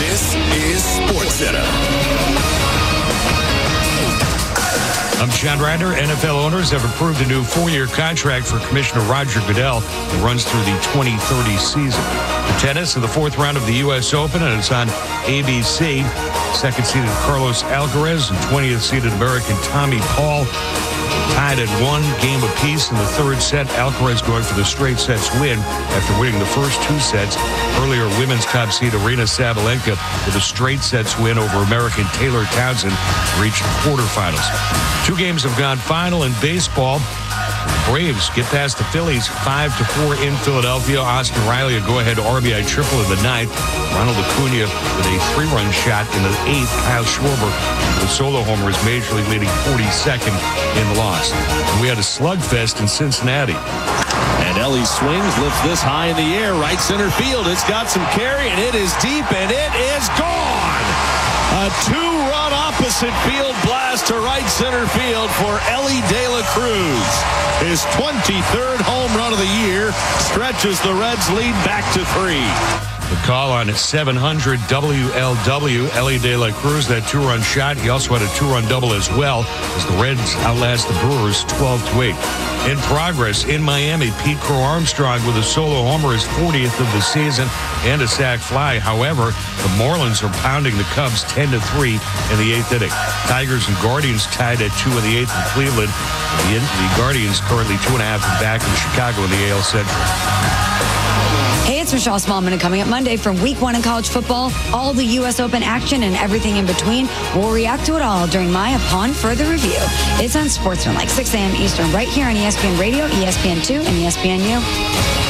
This is SportsCenter. I'm John Ryder. NFL owners have approved a new 4-year contract for Commissioner Roger Goodell that runs through the 2030 season. The tennis in the 4th round of the U.S. Open, and it's on ABC. Second-seeded Carlos Alcaraz and 20th-seeded American Tommy Paul tied at 1 game apiece in the 3rd set. Alcaraz going for the straight sets win after winning the first 2 sets. Earlier, women's top seed Aryna Sabalenka with a straight sets win over American Taylor Townsend reached the quarterfinals. 2 games have gone final in baseball. Braves get past the Phillies 5-4 in Philadelphia. Austin Riley a go-ahead RBI triple in the 9th. Ronald Acuna with a 3-run shot in the 8th. Kyle Schwarber with solo homer is Major League leading 42nd in the loss. And we had a slugfest in Cincinnati. And Ellie swings, lifts this high in the air, right center field. It's got some carry, and it is deep, and it is gone. A 2-run opposite field blast to right center field for Ellie De La Cruz. His 23rd home run of the year stretches the Reds' lead back to 3. The call on 700 WLW, Ellie De La Cruz, that 2-run shot. He also had a 2-run double as well as the Reds outlast the Brewers 12-8. In progress in Miami, Pete Crow Armstrong with a solo homer, his 40th of the season, and a sac fly. However, the Marlins are pounding the Cubs 10-3 in the 8th inning. Tigers and Guardians tied at 2 in the 8th in Cleveland. The Guardians currently 2.5 back in Chicago in the AL Central. Hey, it's Michelle Smallman, and coming up Monday from Week 1 in college football, all the U.S. Open action and everything in between. We'll react to it all during my Upon Further Review. It's on Sportsman, like 6 a.m. Eastern, right here on ESPN Radio, ESPN2, and ESPNU.